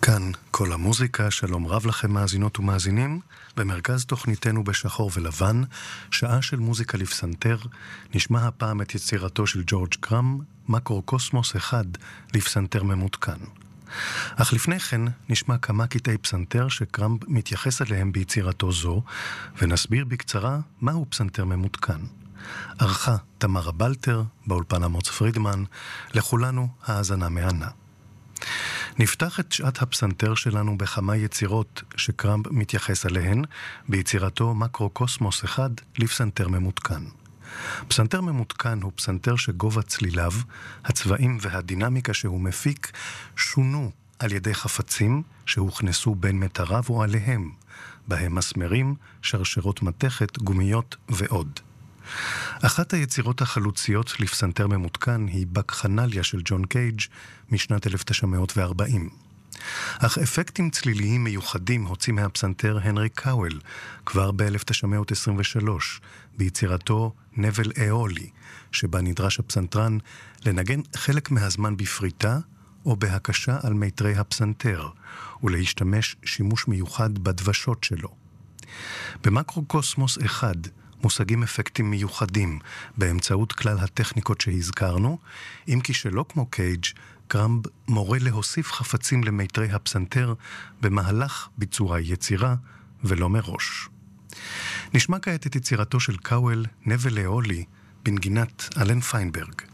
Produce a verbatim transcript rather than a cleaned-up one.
כאן כל המוזיקה, שלום רב לכם מאזינות ומאזינים, במרכז תוכניתנו בשחור ולבן, שעה של מוזיקה לפסנתר, נשמע הפעם את יצירתו של ג'ורג' קראמב, מקרוקוסמוס אחד לפסנתר ממותקן. אך לפני כן נשמע כמה קטעי פסנתר שקראמב מתייחס אליהם ביצירתו זו, ונסביר בקצרה מהו פסנתר ממותקן. ערכה תמרה בלטר, באולפן אמוץ פרידמן, לכולנו האזנה מהנה. נפתח את שעת הפסנתר שלנו בכמה יצירות שקראמב מתייחס אליהן ביצירתו מקרוקוסמוס אחד לפסנתר ממותקן. פסנתר ממותקן הוא פסנתר שגובה צליליו, הצבעים והדינמיקה שהוא מפיק שונו על ידי חפצים שהוכנסו בין מטריו או עליהם, בהם מסמרים, שרשרות מתכת, גומיות ועוד. אחת היצירות החלוציות לפסנתר ממותקן היא בקחנליה של ג'ון קייג' משנת אלף תשע מאות וארבעים. אך אפקטים צליליים מיוחדים הוציא מהפסנתר הנרי קאוול כבר ב-אלף תשע מאות עשרים ושלוש ביצירתו נבל איולי, שבה נדרש הפסנתרן לנגן חלק מהזמן בפריטה או בהקשה על מיתרי הפסנתר ולהשתמש שימוש מיוחד בדוושות שלו. במקרוקוסמוס אחד מושגים אפקטים מיוחדים באמצעות כלל הטכניקות שהזכרנו, אם כי שלא כמו קייג', קראמב מורה להוסיף חפצים למיתרי הפסנתר במהלך ביצוע היצירה ולא מראש. נשמע כעת את יצירתו של קאוול, נבל איולי, בנגינת אלן פיינברג.